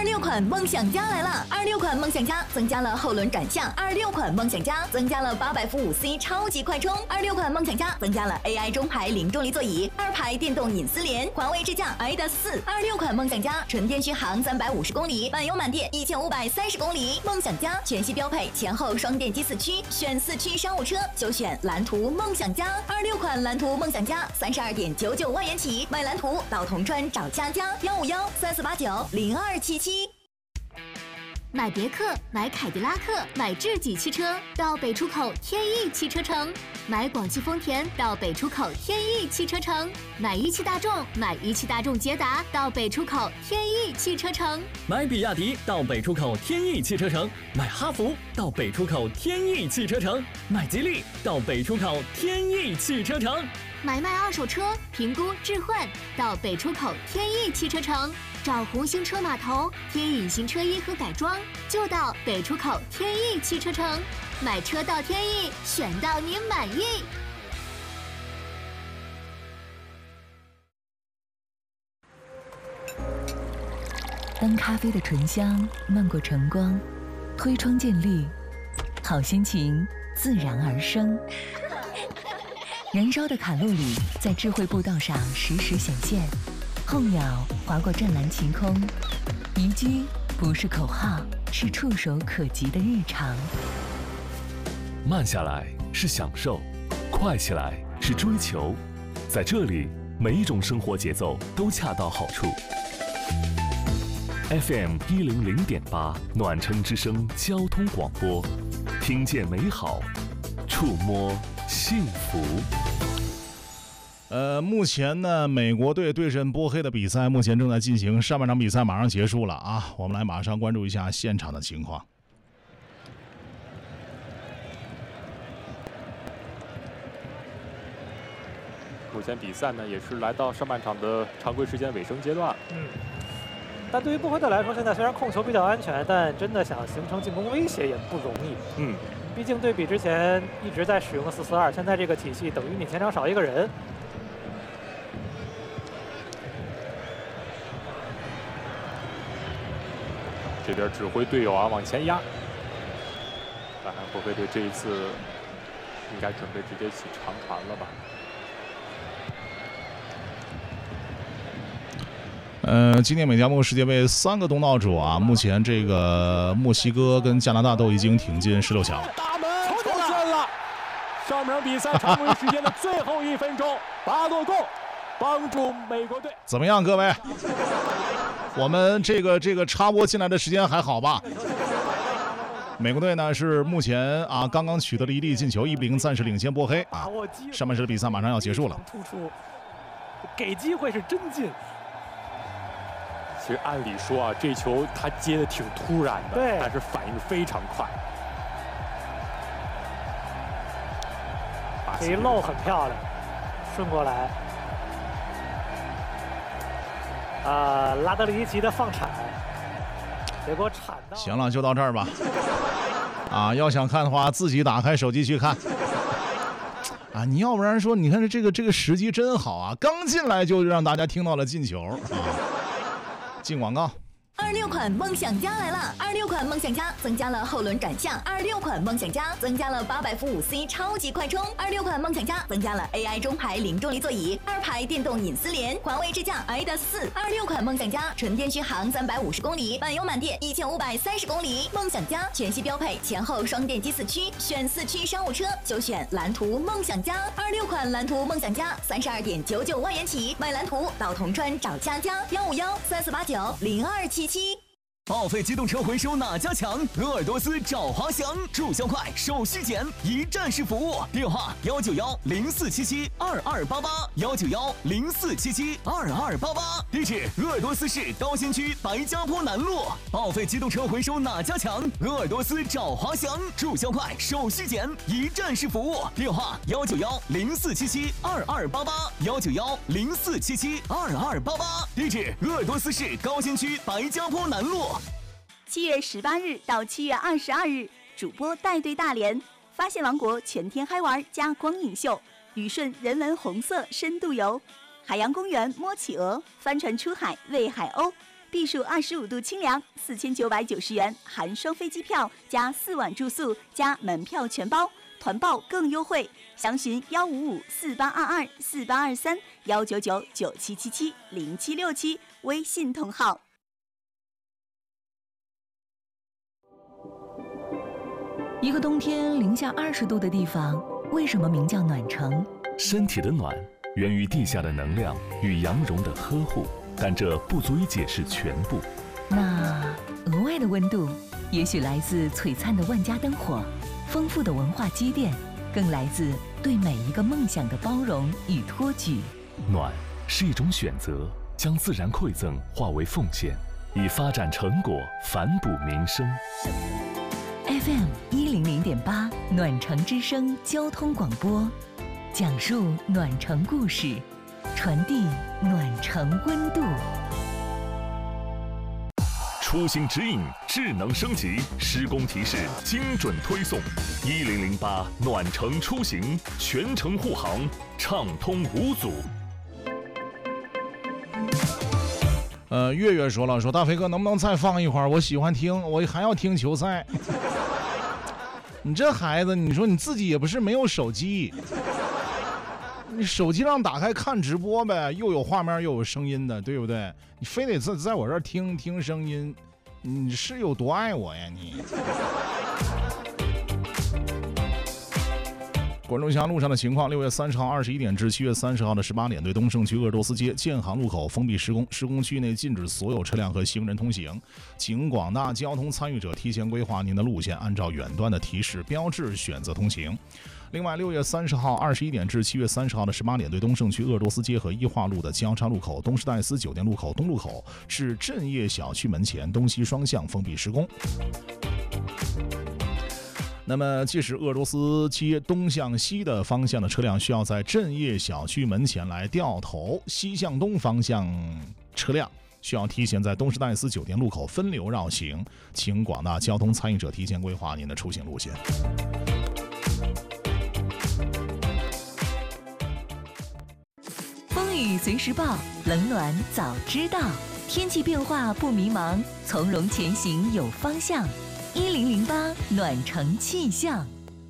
26款梦想家来了！26款梦想家增加了后轮转向，26款梦想家增加了800伏5C 超级快充，26款梦想家增加了 AI 中排零重力座椅，2排电动隐私联，华为智驾 i-4。26款梦想家纯电续航350公里，满油满电1530公里。梦想家全系标配前后双电机4驱，选4驱商务车就选蓝图梦想家。26款蓝图梦想家32.99万元起，买蓝图到铜川找佳佳15134490277。 买别克，买凯迪拉克，买智己汽车到北出口天翼汽车城；买广汽丰田到北出口天翼汽车城；买一汽大众，买一汽大众捷达到北出口天翼汽车城； 买比亚迪到北出口天翼汽车城；买哈弗到北出口天翼汽车城；买吉利到北出口天翼汽车城； 买卖二手车，评估置换到北出口天翼汽车城。找红星车码头贴隐形车衣和改装，就到北出口天翼汽车城。买车到天翼，选到你满意。 当咖啡的醇香漫过晨光，推窗见绿，好心情自然而生。燃烧的卡路里在智慧步道上实时显现，候鸟划过湛蓝晴空，宜居不是口号，是触手可及的日常。 慢下来是享受，快起来是追求，在这里，每一种生活节奏都恰到好处。FM 100.8暖城之声交通广播，听见美好，触摸幸福。 目前呢，美国队对阵波黑的比赛目前正在进行，上半场比赛马上结束了啊，我们来马上关注一下现场的情况。 目前比赛呢也是来到上半场的常规时间尾声阶段。 但对于波黑队来说，现在虽然控球比较安全，但真的想形成进攻威胁也不容易。毕竟对比之前一直在使用的4-4-2，现在这个体系等于你前场少一个人。 这边指挥队友啊往前压，看看波黑队这一次应该准备直接起长传了吧？ 今年美加墨世界杯3个东道主啊，目前这个墨西哥跟加拿大都已经挺进16强。 大门出现了，上场比赛常规时间的最后1分钟，8多够，帮助美国队。 怎么样，各位？我们这个插播进来的时间还好吧？美国队呢是目前啊刚刚取得了1粒进球，1-0暂时领先波黑啊。上半时的比赛马上要结束了。 突出，给机会是真进。 其实按理说啊，这球他接的挺突然的， 对， 但是反应非常快。 这一漏很漂亮，顺过来。拉德里奇的放铲，结果铲到。 行了，就到这儿吧。啊，要想看的话，自己打开手机去看。啊，你要不然说，你看这个时机真好啊，刚进来就让大家听到了进球啊。进广告。 26款梦想家来了！26款梦想家增加了后轮转向，26款梦想家增加了800伏5C 超级快充，26款梦想家增加了 AI 中排零重力座椅，2排电动隐私联，华为智驾 i-4。26款梦想家纯电续航350公里，满油满电1530公里。梦想家全系标配前后双电机4驱，选4驱商务车就选蓝图梦想家。26款蓝图梦想家32.99万元起，买蓝图到铜川找佳佳15134490277。 报废机动车回收哪家强？鄂尔多斯找华翔，注销快，手续简，一站式服务。电话191-0477-2288，191-0477-2288。地址：鄂尔多斯市高新区白家坡南路。报废机动车回收哪家强？鄂尔多斯找华翔，注销快，手续简，一站式服务。电话191-0477-2288，191-0477-2288。地址：鄂尔多斯市高新区白家坡南路。 7月18日到7月22日，主播带队大连，发现王国全天嗨玩加光影秀，旅顺人文红色深度游，海洋公园摸企鹅，帆船出海喂海鸥， 避暑25度清凉，4990元含双飞机票加4晚住宿加门票全包，团报更优惠。详询15548224823199997770767微信同号。 一个冬天零下20度的地方，为什么名叫暖城？ 身体的暖源于地下的能量与羊绒的呵护，但这不足以解释全部。 那额外的温度，也许来自璀璨的万家灯火，丰富的文化积淀，更来自对每一个梦想的包容与托举。 暖是一种选择，将自然馈赠化为奉献，以发展成果反哺民生。 FM 100.8暖城之声交通广播，讲述暖城故事，传递暖城温度。 出行指引智能升级，施工提示精准推送。1008暖城出行，全程护航，畅通无阻。 月月说了，说大飞哥能不能再放一会儿？我喜欢听，我还要听球赛。你这孩子，你说你自己也不是没有手机，你手机上打开看直播呗，又有画面又有声音的，对不对？你非得在我这儿听听声音，你是有多爱我呀你？关注一下路上的情况。6月30号21点至7月30号的18点，对东胜区鄂尔多斯街建行路口封闭施工，施工区内禁止所有车辆和行人通行，请广大交通参与者提前规划您的路线，按照远端的提示标志选择通行。另外，6月30号21点至7月30号的18点，对东胜区鄂尔多斯街和1化路的交叉路口、东时代斯酒店路口东路口至振业小区门前东西双向封闭施工。那么，即使鄂尔多斯街东向西的方向的车辆需要在振业小区门前来掉头，西向东方向车辆需要提前在东时代斯酒店路口分流绕行，请广大交通参与者提前规划您的出行路线。 风雨随时报，冷暖早知道，天气变化不迷茫，从容前行有方向。1008暖城气象。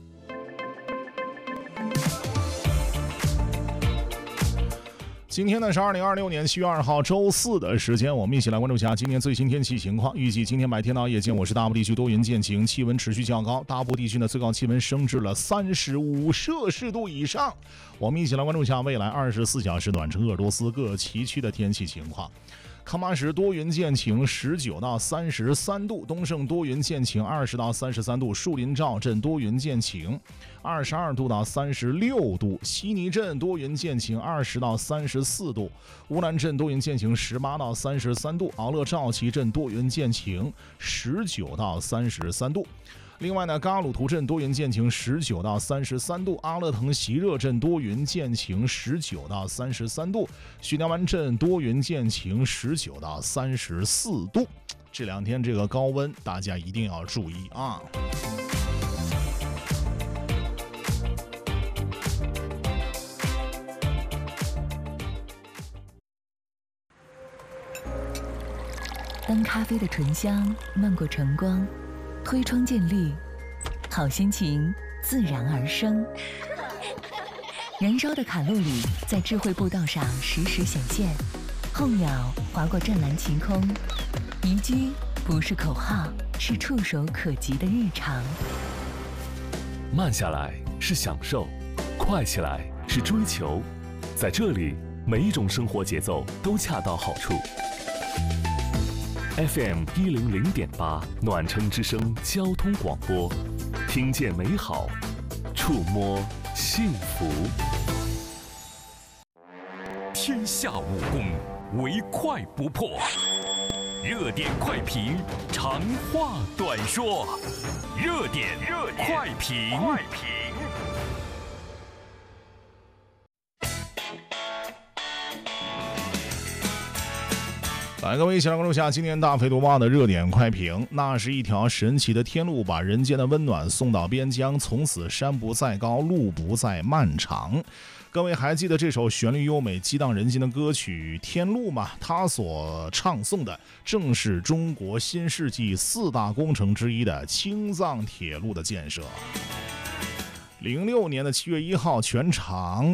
今天呢是2026年7月2号周四的时间，我们一起来关注一下今天最新天气情况。预计今天白天到夜间，我市大部地区多云见晴，气温持续较高，大部地区的最高气温升至了35摄氏度以上。我们一起来关注一下未来24小时暖城鄂尔多斯各旗区的天气情况。康巴什多云见晴，19到33度；东胜多云见晴，20到33度；树林肇镇多云见晴，22度到36度；悉尼镇多云见晴，20到34度；乌兰镇多云见晴，18到33度；敖勒肇旗镇多云见晴，19到33度。另外呢，嘎鲁图镇多云见晴，19到33度；阿勒腾席热镇多云见晴，19到33度；徐家湾镇多云见晴，19到34度。这两天这个高温，大家一定要注意啊！ 当咖啡的醇香漫过晨光，推窗见绿，好心情自然而生。燃烧的卡路里在智慧步道上实时显现，候鸟划过湛蓝晴空，宜居不是口号，是触手可及的日常。 慢下来是享受，快起来是追求，在这里每一种生活节奏都恰到好处。FM 100.8暖城之声交通广播，听见美好，触摸幸福。 天下武功，唯快不破。热点快评，长话短说。热点快评。 来，各位一起来关注下今天大飞读报的热点快评。那是一条神奇的天路，把人间的温暖送到边疆，从此山不再高，路不再漫长。各位还记得这首旋律优美、激荡人心的歌曲《天路》吗？它所唱颂的正是中国新世纪4大工程之一的青藏铁路的建设。06年的7月1号，全长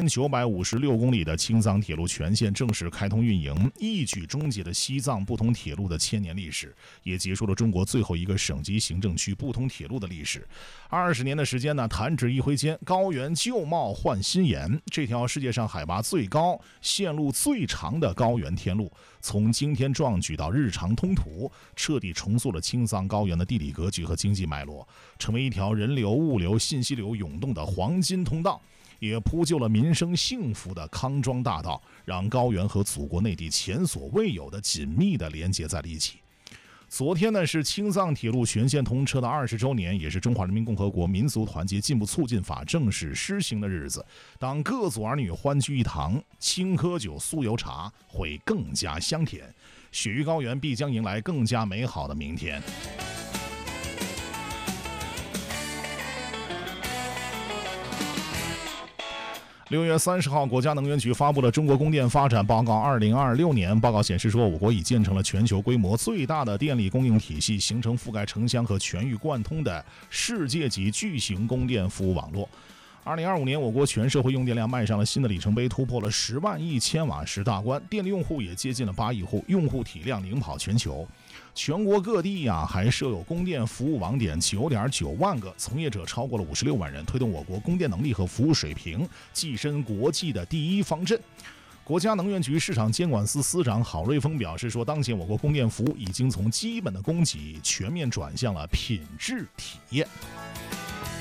1956公里的青藏铁路全线正式开通运营，一举终结了西藏不通铁路的1000年历史，也结束了中国最后一个省级行政区不通铁路的历史。20年的时间呢，弹指一挥间，高原旧貌换新颜。这条世界上海拔最高、线路最长的高原天路，从惊天壮举到日常通途，彻底重塑了青藏高原的地理格局和经济脉络，成为一条人流、物流、信息流涌动的黄金通道，也铺就了民生幸福的康庄大道，让高原和祖国内地前所未有的紧密的连接在了一起。昨天呢是青藏铁路全线通车的20周年，也是中华人民共和国民族团结进步促进法正式施行的日子。当各族儿女欢聚一堂，青稞酒、酥油茶会更加香甜，雪域高原必将迎来更加美好的明天。6月30号，国家能源局发布了《中国供电发展报告2026年》。报告显示说，我国已建成了全球规模最大的电力供应体系，形成覆盖城乡和全域贯通的世界级巨型供电服务网络。2025年，我国全社会用电量迈上了新的里程碑，突破了10万亿千瓦时大关，电力用户也接近了8亿户，用户体量领跑全球。全国各地还设有供电服务网点9.9万个，从业者超过了56万人，推动我国供电能力和服务水平跻身国际的第一方阵。国家能源局市场监管司司长郝瑞峰表示说，当前我国供电服务已经从基本的供给全面转向了品质体验。